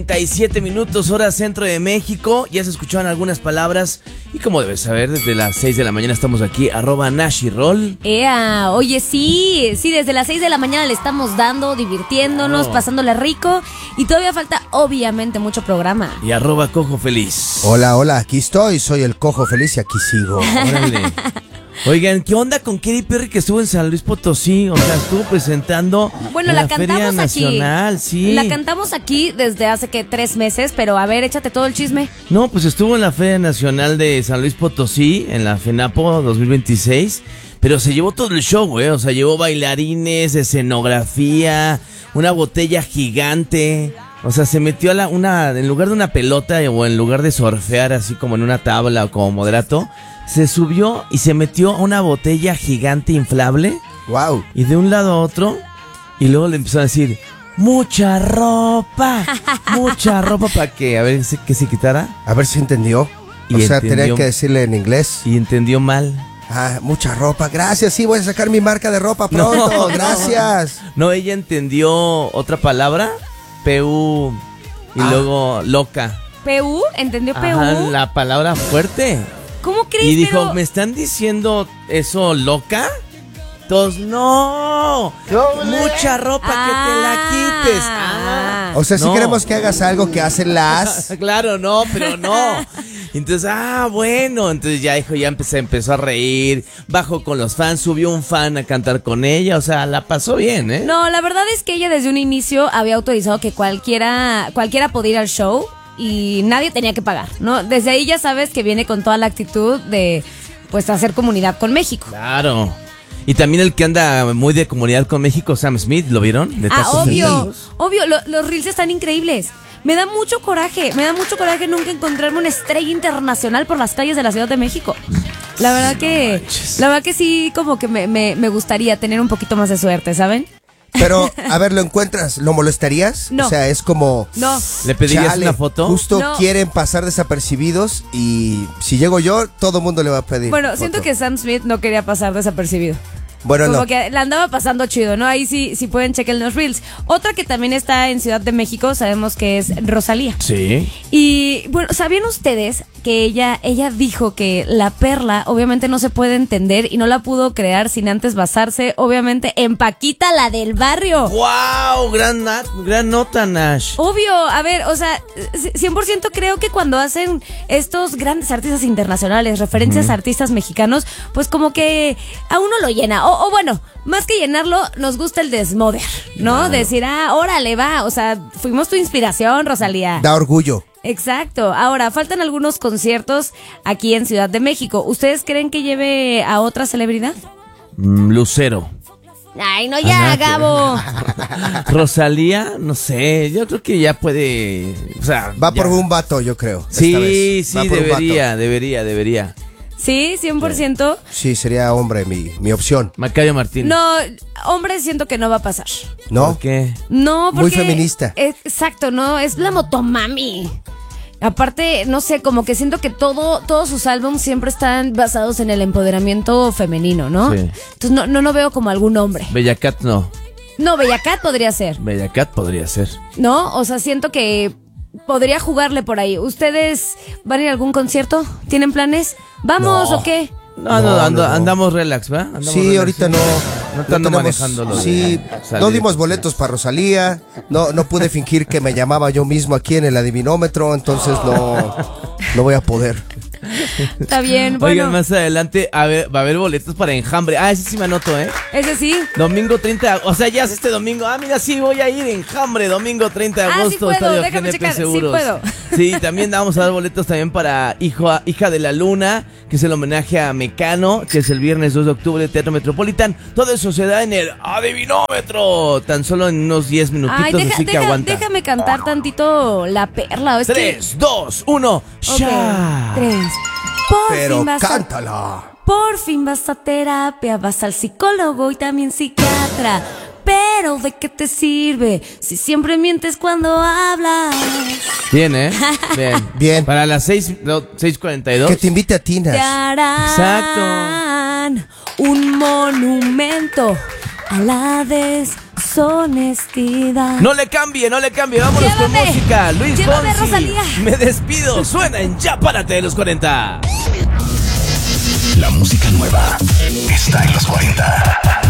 37 minutos, hora centro de México. Ya se escucharon algunas palabras. Y como debes saber, desde las 6 de la mañana estamos aquí, @NashYroll. Oye, sí, desde las 6 de la mañana le estamos dando, divirtiéndonos, pasándole rico. Y todavía falta, obviamente, mucho programa. Y @CojoFeliz. Hola, aquí estoy, soy el Cojo Feliz y aquí sigo. Órale. Oigan, ¿qué onda con Katy Perry que estuvo en San Luis Potosí? O sea, estuvo presentando en la Feria Nacional, sí. La cantamos aquí desde hace, 3 meses, pero a ver, échate todo el chisme. No, pues estuvo en la Feria Nacional de San Luis Potosí, en la FENAPO 2026, pero se llevó todo el show, o sea, llevó bailarines, escenografía, una botella gigante. O sea, se metió en lugar de una pelota o en lugar de surfear así como en una tabla o como moderato, se subió y se metió a una botella gigante inflable. Wow. Y de un lado a otro, y luego le empezó a decir, mucha ropa para que, a ver, que se quitara. A ver si entendió. Tenía que decirle en inglés. Y entendió mal. Mucha ropa, gracias, sí, voy a sacar mi marca de ropa pronto, gracias. No, ella entendió otra palabra, PU, y luego loca. ¿PU? ¿Entendió PU? Ajá, la palabra fuerte. ¿Cómo crees? Y dijo, ¿me están diciendo eso loca? Entonces, no, mucha ropa que te la quites. O sea, si queremos que hagas algo que hacen las... Claro, no, pero no. Entonces, bueno, entonces ya dijo, empezó a reír, bajó con los fans, subió un fan a cantar con ella, o sea, la pasó bien, ¿eh? No, la verdad es que ella desde un inicio había autorizado que cualquiera podía ir al show y nadie tenía que pagar, ¿no? Desde ahí ya sabes que viene con toda la actitud de, pues, hacer comunidad con México. Claro. Y también el que anda muy de comunidad con México, Sam Smith, ¿lo vieron? Obvio, los reels están increíbles. Me da mucho coraje nunca encontrarme una estrella internacional por las calles de la Ciudad de México. La verdad que sí, como que me gustaría tener un poquito más de suerte, ¿saben? Pero, a ver, ¿lo encuentras? ¿Lo molestarías? No. O sea, es como... No. ¿Le pedirías una foto? Justo quieren pasar desapercibidos y si llego yo, todo el mundo le va a pedir Bueno, foto. siento que Sam Smith no quería pasar desapercibido. Bueno, como que la andaba pasando chido, ¿no? Ahí sí pueden chequen los reels. Otra que también está en Ciudad de México, sabemos que es Rosalía. Sí. Y bueno, ¿sabían ustedes que ella dijo que la perla obviamente no se puede entender y no la pudo crear sin antes basarse, obviamente, en Paquita, la del barrio? ¡Wow! Gran nota, Nash. Obvio, a ver, o sea, 100% creo que cuando hacen estos grandes artistas internacionales, referencias a artistas mexicanos, pues como que a uno lo llena. O bueno, más que llenarlo, nos gusta el desmoder, ¿no? Claro. Decir, órale, va, o sea, fuimos tu inspiración, Rosalía. Da orgullo. Exacto. Ahora, faltan algunos conciertos aquí en Ciudad de México. ¿Ustedes creen que lleve a otra celebridad? Lucero. Ay, no, ya, Gabo. Rosalía, no sé, yo creo que ya puede, o sea... Va por un vato, yo creo. Sí, debería. Sí, 100%. Sí, sería hombre mi opción. Macario Martínez. No, hombre, siento que no va a pasar. ¿No? ¿Por qué? No, porque... Muy feminista. Exacto, no, es la motomami. Aparte, no sé, como que siento que todos sus álbumes siempre están basados en el empoderamiento femenino, ¿no? Sí. Entonces no veo como algún hombre. Bella Cat no. No, Bella Cat podría ser. Bella Cat podría ser. ¿No? O sea, siento que podría jugarle por ahí. ¿Ustedes van a ir a algún concierto? ¿Tienen planes? ¿Vamos o qué? No, andamos relax, ¿verdad? Sí, ahorita no. No te ando manejando lo Sí, no dimos boletos para Rosalía. No pude fingir que me llamaba yo mismo aquí en el adivinómetro. Entonces no voy a poder. Está bien, bueno. Oigan, más adelante va a haber boletos para Enjambre. Ese sí me anoto, ¿eh? Ese sí. Domingo 30, o sea, ya es este domingo. Mira, sí, voy a ir Enjambre, domingo 30 de agosto. Sí puedo, Estadio déjame GNP checar, Seguros. sí puedo. Sí, también vamos a dar boletos también para Hija de la Luna, que es el homenaje a Mecano, que es el viernes 2 de octubre, Teatro Metropolitan. Todo eso se da en el Adivinómetro, tan solo en unos 10 minutitos, así que aguanta. Déjame cantar tantito La Perla. 3, 2, 1, ya. 3. Pero cántala. Por fin vas a terapia, vas al psicólogo y también psiquiatra. Pero ¿de qué te sirve si siempre mientes cuando hablas? Bien, ¿eh? Bien. Para las 6:42. Que te invite a Tinas. Te harán un monumento a la deshonestidad. No le cambie, vámonos con Llévame. música. Luis Llévame, Fonsi. Rosalía. Me despido, suena en Ya Párate de los 40. La música nueva está en los 40.